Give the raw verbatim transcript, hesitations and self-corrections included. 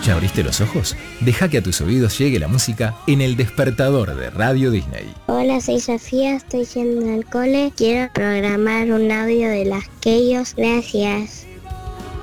¿Ya abriste los ojos? Deja que a tus oídos llegue la música en El Despertador de Radio Disney. Hola, soy Sofía, estoy yendo al cole. Quiero programar un audio de las Keyos. Gracias.